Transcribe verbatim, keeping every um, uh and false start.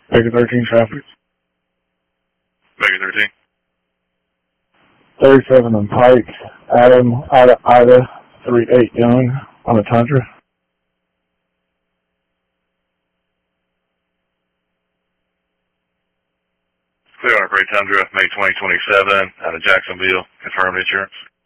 Baker thirteen traffic. Baker thirteen. thirty-seven on Pike, Adam, Ida, Ida, three eight Young on the Tundra. Clear on a Gray Tundra, May twenty twenty-seven, out of Jacksonville. Confirmed insurance.